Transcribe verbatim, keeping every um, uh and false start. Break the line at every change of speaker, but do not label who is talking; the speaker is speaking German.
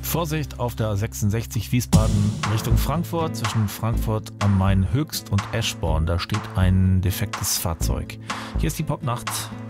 Vorsicht auf der sechsundsechzig Wiesbaden Richtung Frankfurt, zwischen Frankfurt am Main Höchst und Eschborn. Da steht ein defektes Fahrzeug. Hier ist die Popnacht.